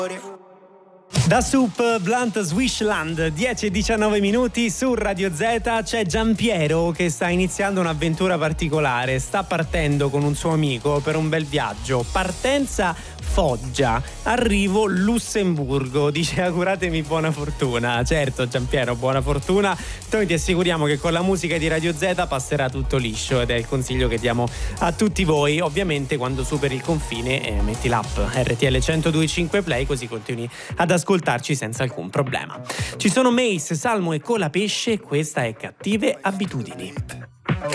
Da Soup, Blunt Swishland, 10:19 minuti su Radio Z. C'è Giampiero che sta iniziando un'avventura particolare. Sta partendo con un suo amico per un bel viaggio. Partenza Foggia, arrivo Lussemburgo. Dice auguratemi buona fortuna. Certo Giampiero, buona fortuna. Noi ti assicuriamo che con la musica di Radio Z passerà tutto liscio ed è il consiglio che diamo a tutti voi. Ovviamente quando superi il confine metti l'app RTL 102.5 Play, così continui ad ascoltarci senza alcun problema. Ci sono Mace, Salmo e Colapesce. Questa è Cattive Abitudini.